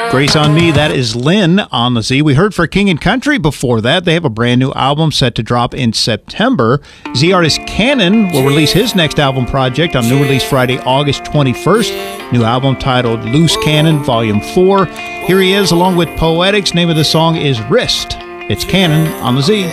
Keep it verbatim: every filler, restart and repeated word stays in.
Grace on Me, that is Lynn on the Z. We heard for King and Country before that. They have a brand new album set to drop in September. Z artist Cannon will release his next album project on new release Friday, August twenty-first. New album titled Loose Cannon Volume four. Here he is along with Poetics. Name of the song is Wrist. It's Cannon on the Z.